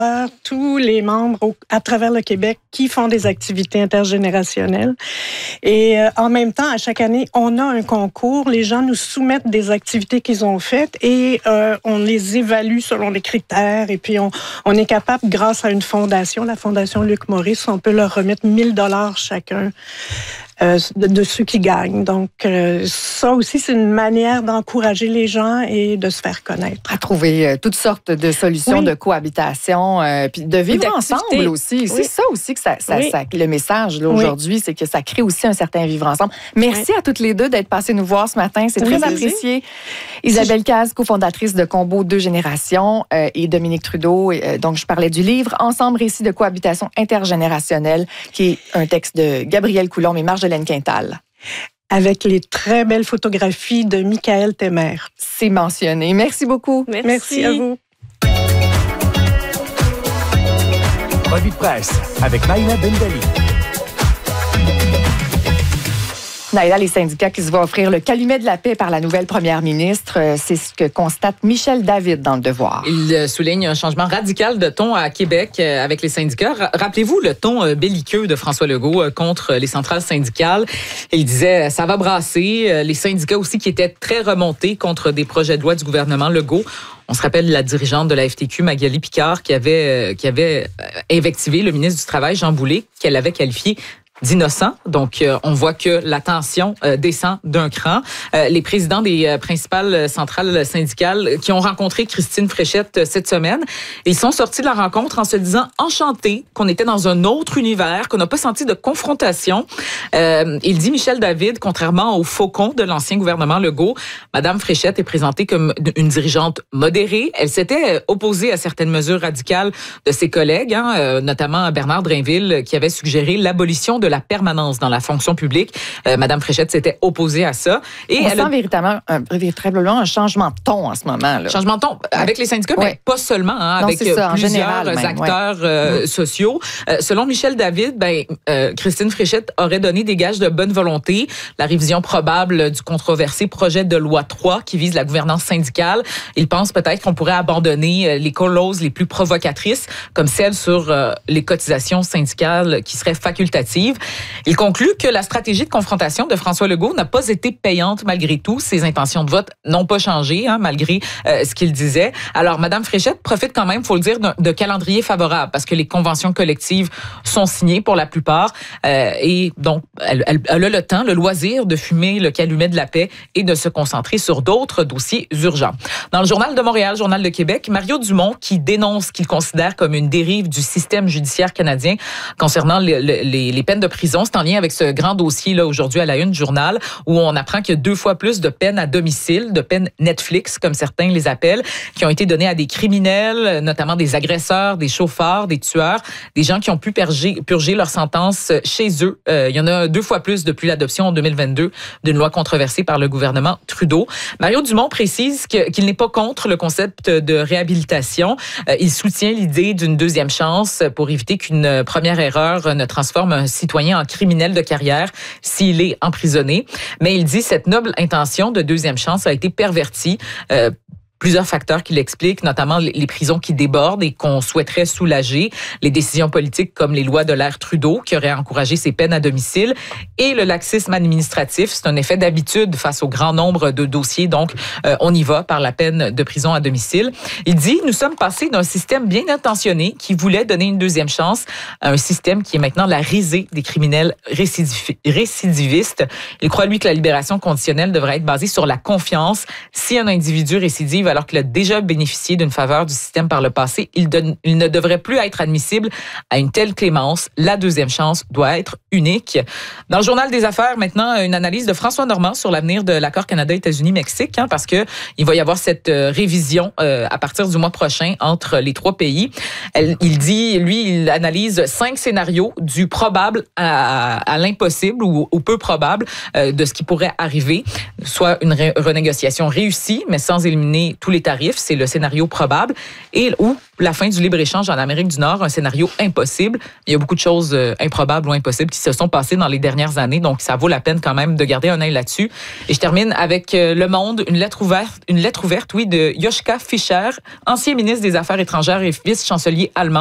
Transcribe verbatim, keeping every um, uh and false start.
tous les membres au, à travers le Québec qui font des activités intergénérationnelles. Et euh, en même temps, à chaque année, on a un concours. Les gens nous soumettent des activités qu'ils ont faites et euh, on les évalue selon les critères. Et puis, on, on est capable, grâce à une fondation, la Fondation Luc Maurice, on peut leur remettre mille dollars chacun. Euh, de, de ceux qui gagnent. Donc, euh, ça aussi, c'est une manière d'encourager les gens et de se faire connaître. À trouver euh, toutes sortes de solutions oui. de cohabitation, euh, puis de vivre ensemble aussi. Oui. C'est ça aussi que ça, ça, oui. ça le message là, aujourd'hui, oui. c'est que ça crée aussi un certain vivre ensemble. Merci oui. à toutes les deux d'être passées nous voir ce matin. C'est oui, très apprécié. Isabelle Cazes, cofondatrice de Combo Deux Générations, euh, et Dominique Trudeau. Euh, donc, je parlais du livre Ensemble, récit de cohabitation intergénérationnelle, qui est un texte de Gabrielle Coulombe et Marjolaine Quintal. Avec les très belles photographies de Michael Temer. C'est mentionné. Merci beaucoup. Merci, Merci à vous. Revue de presse avec Maïla Bendali. Naïla, les syndicats qui se voient offrir le calumet de la paix par la nouvelle première ministre, c'est ce que constate Michel David dans Le Devoir. Il souligne un changement radical de ton à Québec avec les syndicats. Rappelez-vous le ton belliqueux de François Legault contre les centrales syndicales. Il disait, ça va brasser. Les syndicats aussi qui étaient très remontés contre des projets de loi du gouvernement Legault. On se rappelle la dirigeante de la F T Q, Magali Picard, qui avait, qui avait invectivé le ministre du Travail, Jean Boulet, qu'elle avait qualifié d'innocent. Donc, euh, on voit que la tension euh, descend d'un cran. Euh, les présidents des euh, principales centrales syndicales qui ont rencontré Christine Fréchette euh, cette semaine, ils sont sortis de la rencontre en se disant enchantés qu'on était dans un autre univers, qu'on n'a pas senti de confrontation. Euh, il dit Michel David, contrairement au faucon de l'ancien gouvernement Legault, Madame Fréchette est présentée comme une dirigeante modérée. Elle s'était opposée à certaines mesures radicales de ses collègues, hein, euh, notamment Bernard Drainville, qui avait suggéré l'abolition de la permanence dans la fonction publique. Euh, Madame Fréchette s'était opposée à ça. Et on elle sent a... véritablement, un, véritablement un changement de ton en ce moment. Là. Changement de ton avec les syndicats, ouais. mais pas seulement, hein, non, avec ça, plusieurs général, acteurs ouais. euh, mmh. sociaux. Euh, selon Michel David, ben, euh, Christine Fréchette aurait donné des gages de bonne volonté. La révision probable du controversé projet de loi trois qui vise la gouvernance syndicale. Il pense peut-être qu'on pourrait abandonner les clauses les plus provocatrices, comme celle sur euh, les cotisations syndicales qui seraient facultatives. Il conclut que la stratégie de confrontation de François Legault n'a pas été payante malgré tout. Ses intentions de vote n'ont pas changé, hein, malgré euh, ce qu'il disait. Alors, Mme Fréchette profite quand même, il faut le dire, de, de calendrier favorable parce que les conventions collectives sont signées pour la plupart. Euh, et donc, elle, elle, elle a le temps, le loisir de fumer le calumet de la paix et de se concentrer sur d'autres dossiers urgents. Dans le Journal de Montréal, Journal de Québec, Mario Dumont qui dénonce ce qu'il considère comme une dérive du système judiciaire canadien concernant les, les, les peines de prison. C'est en lien avec ce grand dossier là aujourd'hui à la une du journal où on apprend qu'il y a deux fois plus de peines à domicile, de peines Netflix comme certains les appellent, qui ont été données à des criminels, notamment des agresseurs, des chauffeurs, des tueurs, des gens qui ont pu purger, purger leur sentence chez eux. Euh, il y en a deux fois plus depuis l'adoption en deux mille vingt-deux d'une loi controversée par le gouvernement Trudeau. Mario Dumont précise que, qu'il n'est pas contre le concept de réhabilitation. Euh, il soutient l'idée d'une deuxième chance pour éviter qu'une première erreur ne transforme un citoyen en criminel de carrière s'il est emprisonné. Mais il dit cette noble intention de deuxième chance a été pervertie. Euh, Plusieurs facteurs qui l'expliquent, notamment les prisons qui débordent et qu'on souhaiterait soulager, les décisions politiques comme les lois de l'ère Trudeau qui auraient encouragé ces peines à domicile et le laxisme administratif. C'est un effet d'habitude face au grand nombre de dossiers. Donc, euh, on y va par la peine de prison à domicile. Il dit, nous sommes passés d'un système bien intentionné qui voulait donner une deuxième chance à un système qui est maintenant la risée des criminels récidiv- récidivistes. Il croit, lui, que la libération conditionnelle devrait être basée sur la confiance. Si un individu récidive alors qu'il a déjà bénéficié d'une faveur du système par le passé, il, donne, il ne devrait plus être admissible à une telle clémence. La deuxième chance doit être unique. Dans le Journal des Affaires, maintenant, une analyse de François Normand sur l'avenir de l'accord Canada-États-Unis-Mexique, hein, parce que il va y avoir cette euh, révision euh, à partir du mois prochain entre les trois pays. Elle, il dit, lui, il analyse cinq scénarios du probable à, à l'impossible ou au peu probable euh, de ce qui pourrait arriver, soit une ré- renégociation réussie, mais sans éliminer tous les tarifs, c'est le scénario probable, et ou la fin du libre-échange en Amérique du Nord, un scénario impossible. Il y a beaucoup de choses euh, improbables ou impossibles qui se sont passées dans les dernières années, donc ça vaut la peine quand même de garder un œil là-dessus. Et je termine avec euh, Le Monde, une lettre ouverte, une lettre ouverte, oui, de Joschka Fischer, ancien ministre des Affaires étrangères et vice-chancelier allemand.